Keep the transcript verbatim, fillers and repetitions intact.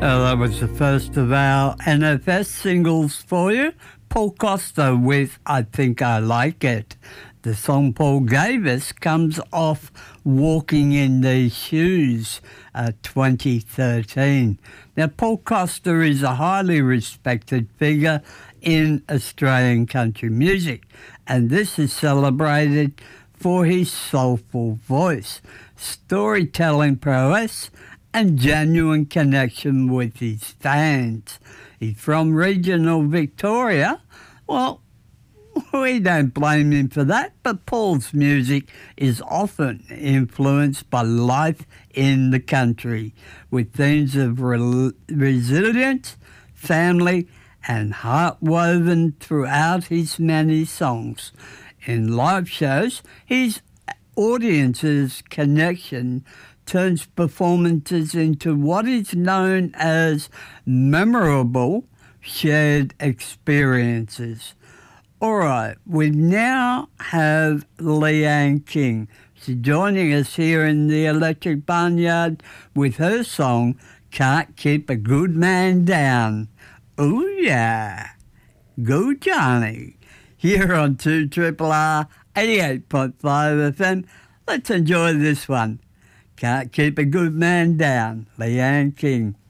Uh, that was the first of our N F S singles for you. Paul Costa with I Think I Like It. The song Paul gave us comes off Walking in These Shoes, uh, twenty thirteen. Now, Paul Costa is a highly respected figure in Australian country music, and this is celebrated for his soulful voice, storytelling prowess, and genuine connection with his fans. He's from regional Victoria. Well, we don't blame him for that, but Paul's music is often influenced by life in the country, with themes of re- resilience, family, and heart woven throughout his many songs. In live shows, his audience's connection turns performances into what is known as memorable shared experiences. All right, we now have Leanne King. She's joining us here in the Electric Barnyard with her song, Can't Keep a Good Man Down. Oh yeah, go Johnny. Here on two R R eighty-eight point five F M. Let's enjoy this one. Can't Keep a Good Man Down, Leanne King.